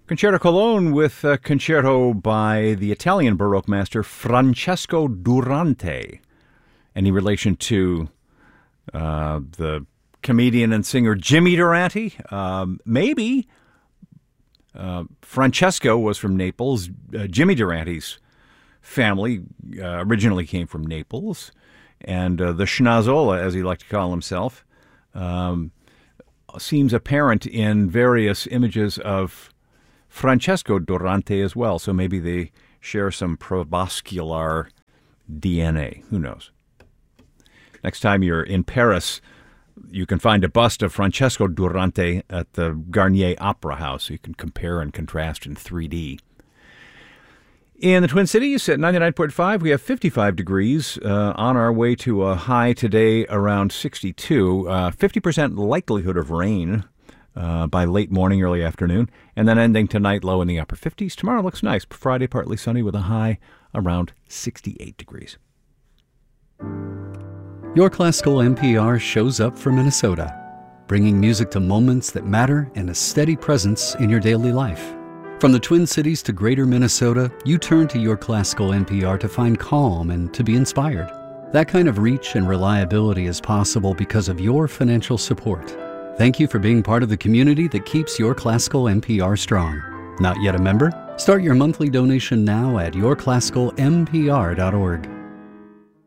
Concerto Cologne with a concerto by the Italian Baroque master Francesco Durante. Any relation to the comedian and singer Jimmy Durante? Maybe. Francesco was from Naples. Jimmy Durante's family originally came from Naples. And the Schnazzola, as he liked to call himself, seems apparent in various images of Francesco Durante as well. So maybe they share some proboscilar DNA. Who knows? Next time you're in Paris, you can find a bust of Francesco Durante at the Garnier Opera House. So you can compare and contrast in 3D. In the Twin Cities at 99.5, we have 55 degrees on our way to a high today around 62. 50% likelihood of rain by late morning, early afternoon, and then ending tonight low in the upper 50s. Tomorrow looks nice. Friday partly sunny with a high around 68 degrees. Your Classical NPR shows up for Minnesota, bringing music to moments that matter and a steady presence in your daily life. From the Twin Cities to Greater Minnesota, you turn to Your Classical NPR to find calm and to be inspired. That kind of reach and reliability is possible because of your financial support. Thank you for being part of the community that keeps Your Classical NPR strong. Not yet a member? Start your monthly donation now at yourclassicalnpr.org.